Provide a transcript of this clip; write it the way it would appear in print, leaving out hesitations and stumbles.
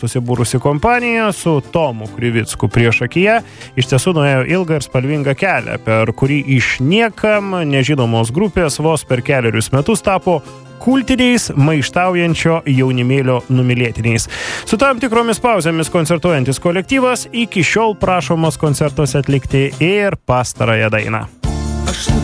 susibūrusi kompanija su Tomu Krivicku priešakyje iš tiesų nuėjo ilgą ir spalvingą kelią, per kurį iš niekam nežinomos grupės vos per kelerius metus tapo kultiniais maištaujančio jaunimėlio numylėtiniais. Su tam tikromis pauzėmis koncertuojantis kolektyvas iki šiol prašomas koncertuose atlikti ir pastarąją dainą.